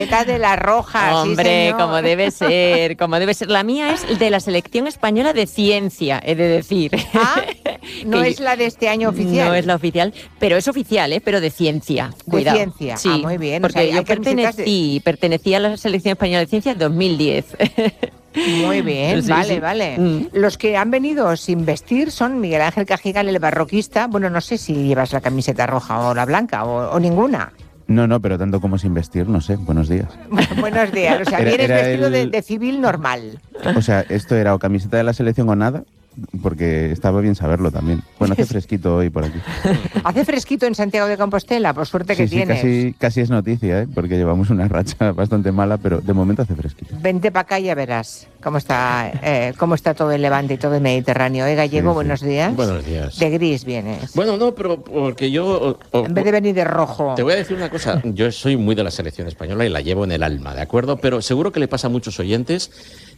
Camiseta de la roja. Hombre, sí, como debe ser, como debe ser. La mía es de la selección española de ciencia, he de decir. Ah, no es la de este año oficial. No es la oficial, pero es oficial, pero de ciencia. De Cuidado. ciencia. Sí, muy bien. Porque o sea, yo pertenecía a la selección española de ciencia en 2010. Muy bien, Sí, vale, sí. vale. Los que han venido sin vestir son Miguel Ángel Cajigal, el barroquista. Bueno, no sé si llevas la camiseta roja o la blanca o ninguna. No, pero tanto como sin vestir, no sé. Buenos días. Buenos días. O sea, vienes vestido de civil normal. O sea, esto era o camiseta de la selección o nada, porque estaba bien saberlo también. Bueno, hace fresquito hoy por aquí. ¿Hace fresquito en Santiago de Compostela? Por suerte que tienes. Casi es noticia, porque llevamos una racha bastante mala, pero de momento hace fresquito. Vente para acá y ya verás cómo está todo el Levante y todo el Mediterráneo. Gallego, buenos días. Buenos días. De gris vienes. Bueno, no, pero porque yo... En vez de venir de rojo. Te voy a decir una cosa. Yo soy muy de la selección española y la llevo en el alma, ¿de acuerdo? Pero seguro que le pasa a muchos oyentes.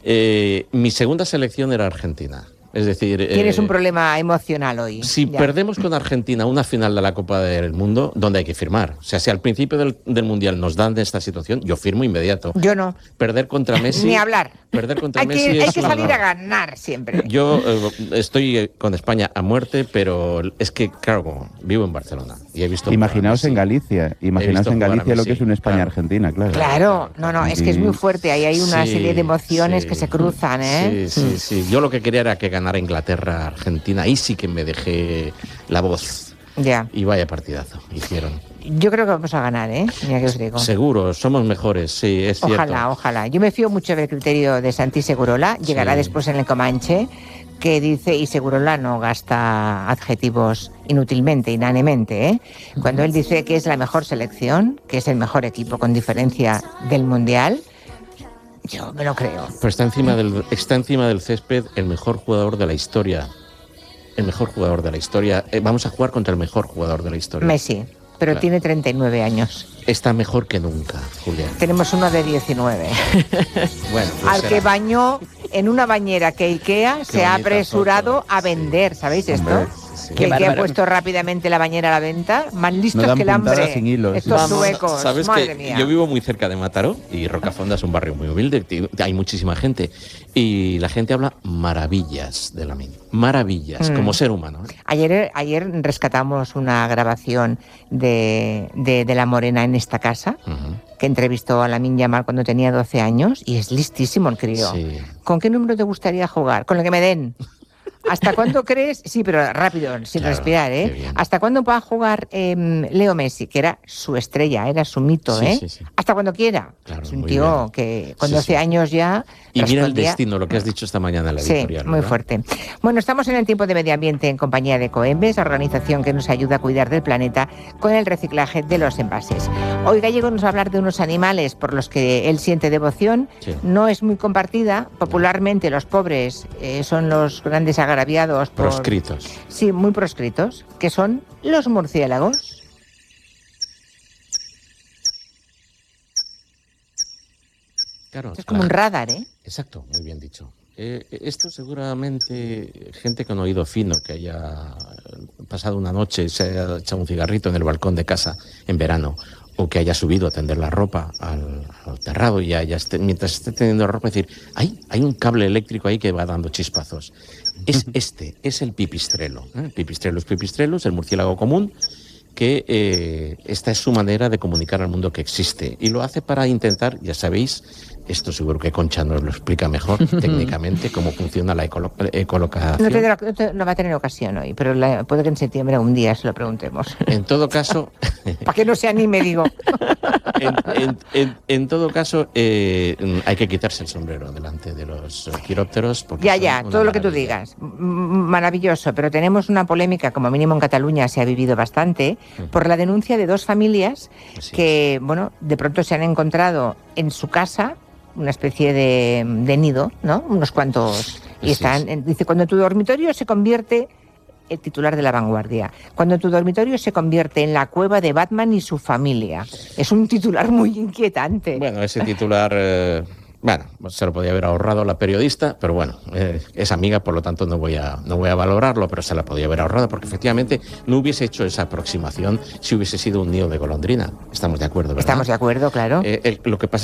Mi segunda selección era Argentina. Es decir... Tienes un problema emocional hoy. Si perdemos con Argentina una final de la Copa del Mundo, ¿dónde hay que firmar? O sea, si al principio del Mundial nos dan de esta situación, yo firmo inmediato. Yo no. Perder contra Messi... Ni hablar. Perder contra Messi hay que salir a ganar siempre. Yo estoy con España a muerte, pero es que, claro, vivo en Barcelona y he visto... Imaginaos en Galicia. Imaginaos en Galicia lo que es una España-Argentina, claro. Claro, no, es que es muy fuerte. Ahí hay una serie de emociones que se cruzan, ¿eh? Sí. Yo lo que quería era que ganara Inglaterra, Argentina. Ahí sí que me dejé la voz. Ya. Y vaya partidazo hicieron. Yo creo que vamos a ganar, ¿eh? Mira que os digo. Seguro, somos mejores, sí, es cierto. Ojalá. Yo me fío mucho del criterio de Santi Segurola. Llegará después en el Comanche, que dice, y Segurola no gasta adjetivos inútilmente, inanemente, ¿eh? Cuando él dice que es la mejor selección, que es el mejor equipo con diferencia del Mundial, yo me lo creo. Pero está encima del césped el mejor jugador de la historia. El mejor jugador de la historia. Vamos a jugar contra el mejor jugador de la historia. Messi, pero claro. Tiene 39 años. Está mejor que nunca, Julián. Tenemos uno de 19. Bueno, pues al que bañó en una bañera que IKEA se ha apresurado a vender, ¿sabéis esto? Hombre, sí. Que IKEA ha puesto rápidamente la bañera a la venta, más listos que el hambre. Sin hilos. Estos suecos, ¿sabes madre que mía. Yo vivo muy cerca de Mataró y Rocafonda es un barrio muy humilde, hay muchísima gente y la gente habla maravillas de Lamine, maravillas, como ser humano, ¿eh? Ayer rescatamos una grabación de La Morena en esta casa, que entrevistó a Lamine Yamal cuando tenía 12 años y es listísimo el crío. Sí. ¿Con qué número te gustaría jugar? Con lo que me den. ¿Hasta cuándo crees? Sí, pero rápido, sin respirar, ¿eh? ¿Hasta cuándo va a jugar Leo Messi? Que era su estrella, era su mito, ¿eh? Sí. Hasta cuando quiera. Claro, es un tío bien. Que con 12 años ya y respondía... mira el destino, lo que has dicho esta mañana en la editorial. Sí, muy fuerte. Bueno, estamos en el tiempo de medio ambiente en compañía de Coembes, organización que nos ayuda a cuidar del planeta con el reciclaje de los envases. Hoy Gallego nos va a hablar de unos animales por los que él siente devoción. Sí. No es muy compartida. Popularmente los pobres son los grandes agraviados. Proscritos. Sí, muy proscritos, que son los murciélagos. Claro, es como un radar, ¿eh? Exacto, muy bien dicho. Esto seguramente gente con oído fino, que haya pasado una noche, se haya echado un cigarrito en el balcón de casa en verano, o que haya subido a tender la ropa al terrado y mientras esté tendiendo la ropa, decir, hay un cable eléctrico ahí que va dando chispazos. Es el pipistrelo. Pipistrelus, el murciélago común, que esta es su manera de comunicar al mundo que existe. Y lo hace para intentar, ya sabéis, esto seguro que Concha nos lo explica mejor técnicamente, cómo funciona la ecolocación. No va a tener ocasión hoy, pero puede que en septiembre un día se lo preguntemos. En todo caso... Para que no se anime, digo. En todo caso, hay que quitarse el sombrero delante de los quirópteros. Porque todo lo que tú digas. Maravilloso, pero tenemos una polémica, como mínimo en Cataluña se ha vivido bastante, por la denuncia de dos familias que, bueno, de pronto se han encontrado en su casa una especie de nido, ¿no? Unos cuantos. Y están, dice, cuando tu dormitorio se convierte... El titular de La Vanguardia. Cuando tu dormitorio se convierte en la cueva de Batman y su familia. Es un titular muy inquietante. Bueno, ese titular Bueno, se lo podía haber ahorrado la periodista, pero bueno, es amiga, por lo tanto no voy a valorarlo, pero se la podía haber ahorrado porque efectivamente no hubiese hecho esa aproximación si hubiese sido un nido de golondrina. Estamos de acuerdo, ¿verdad? Estamos de acuerdo, claro. Lo que pasa